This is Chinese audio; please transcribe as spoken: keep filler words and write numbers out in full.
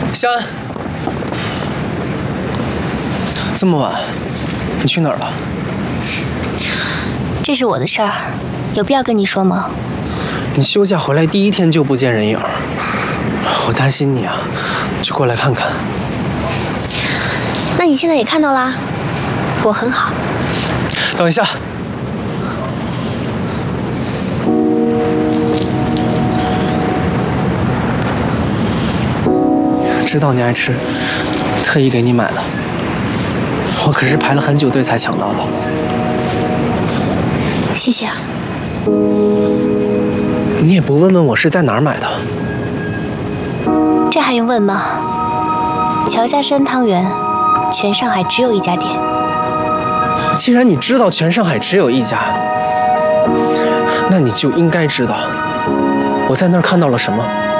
香安，这么晚，你去哪儿了？ 这是我的事儿，有必要跟你说吗？ 你休假回来第一天就不见人影，我担心你啊，就过来看看。 那你现在也看到啦，我很好。 等一下。 知道你爱吃，特意给你买的。我可是排了很久队才抢到的。 谢谢啊。 你也不问问我是在哪儿买的？ 这还用问吗？乔家山汤圆，全上海只有一家店。 既然你知道全上海只有一家，那你就应该知道我在那儿看到了什么。